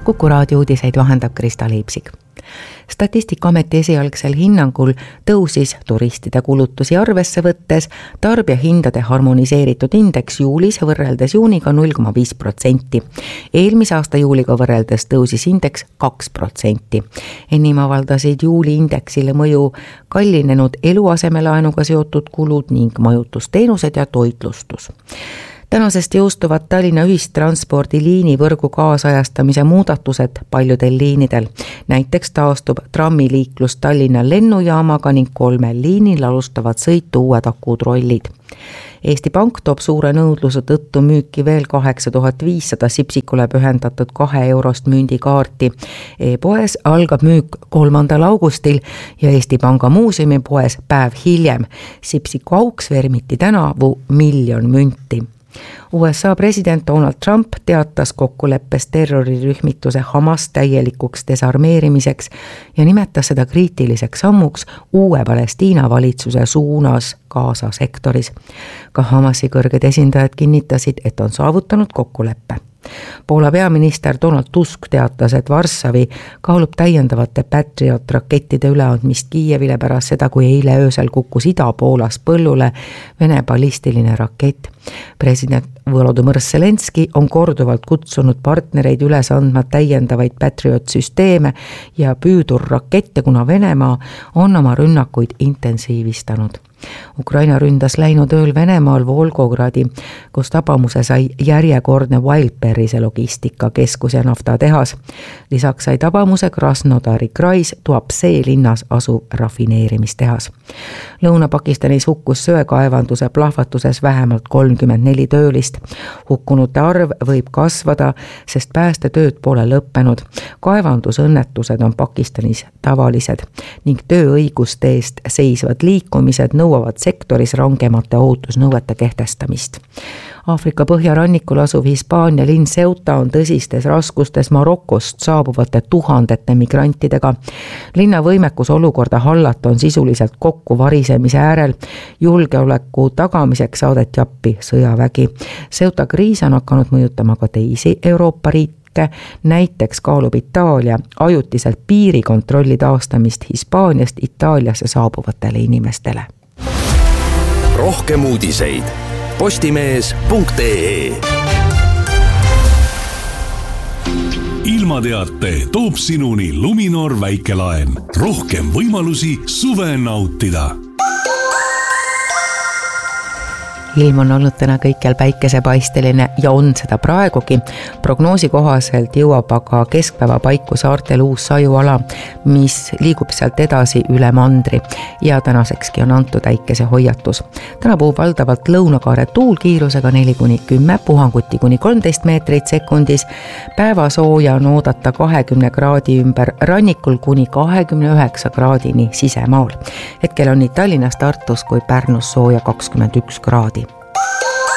Kuku raadio uudiseid vahendab Krista Liipsik. Statistikaameti esialgsel hinnangul tõusis turistide kulutusi arvesse võttes tarbijahindade harmoniseeritud indeks juulis võrreldes juuniga 0,5%. Eelmise aasta juuliga võrreldes tõusis indeks 2%. Enim avaldasid juuli indeksile mõju kallinenud eluasemelaenuga seotud kulud ning majutusteenused ja toitlustus. Tänasest jõustuvad Tallinna ühistranspordi liinivõrgu kaasajastamise muudatused paljudel liinidel. Näiteks taastub trammiliiklus Tallinna lennujaamaga ning 3 liinil alustavad sõitu uued akutrollid. Eesti Pank toob suure nõudluse tõttu müüki veel 8500 Sipsikule pühendatud 2 eurost mündikaarti. E-poes algab müük 3. augustil ja Eesti Panga muuseumi poes päev hiljem. Sipsiku auks vermiti tänavu 1 000 000 münti. USA president Donald Trump teatas kokkuleppest terrorirühmituse Hamas täielikuks desarmeerimiseks ja nimetas seda kriitiliseks sammuks uue Palestiina valitsuse suunas Gaza sektoris. Ka Hamasi kõrged esindajad kinnitasid, et on saavutanud kokkuleppe. Poola peaminister Donald Tusk teatas, et Varssavi kaalub täiendavate Patriot rakettide üleandmist Kiievile pärast seda, kui eile öösel kukkus Ida-Poolas põllule Vene ballistiline rakett. President Volodymyr Zelenski on korduvalt kutsunud partnereid üles andma täiendavaid Patriot-süsteeme ja püüdurrakette, kuna Venemaa on oma rünnakuid intensiivistanud. Ukraina ründas läinud ööl Venemaal Volgogradi, kus tabamuse sai järjekordne Wildberrise logistikakeskus ja naftatehas. Lisaks sai tabamuse Krasnodari krais Tuapse linnas asuv rafineerimistehas. Lõuna-Pakistanis hukkus söekaevanduse plahvatuses vähemalt 34 töölist. Hukkunute arv võib kasvada, sest päästetööd pole lõppenud. Kaevandusõnnetused on Pakistanis tavalised ning tööõiguste eest seisvad liikumised nõuavad sektoris rangemate ohutusnõuete kehtestamist. Aafrika põhjarannikul asuv Hispaania linn Ceuta on tõsistes raskustes Marokost saabuvate tuhandete migrantidega. Linna võimekus olukorda hallata on sisuliselt kokku varisemise äärel. Julgeoleku tagamiseks saadeti appi sõjavägi. Ceuta kriis on hakanud mõjutama ka teisi Euroopa riike. Näiteks kaalub Itaalia ajutiselt piirikontrolli taastamist Hispaaniast Itaaliasse saabuvatele inimestele. Rohkem uudiseid postimees.ee. Ilmateate toob sinuni Luminor väikelaen. Rohkem võimalusi suve nautida. Ilm on olnud täna kõikjal päikesepaisteline ja on seda praegugi. Prognoosi kohaselt jõuab aga keskpäeva paiku saartel uus sajuala, mis liigub sealt edasi üle mandri ja tänasekski on antud äikesehoiatus. Täna puhub valdavalt lõunakaare tuul kiirusega 4-10, puhanguti kuni 13 meetrit sekundis. Päevasooja on oodata 20 kraadi ümber rannikul kuni 29 kraadini sisemaal. Hetkel on nii Tallinnas, Tartus kui Pärnus sooja 21 kraadi.